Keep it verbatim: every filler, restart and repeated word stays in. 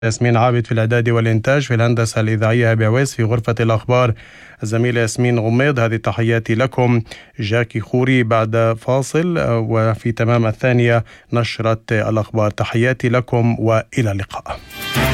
ياسمين عابد في الإعداد والإنتاج، في الهندسة الإذاعية بعويس، في غرفة الأخبار الزميلة ياسمين غميض. هذه تحياتي لكم، جاكي خوري بعد فاصل، وفي تمام الثانية نشرة الأخبار. تحياتي لكم وإلى اللقاء.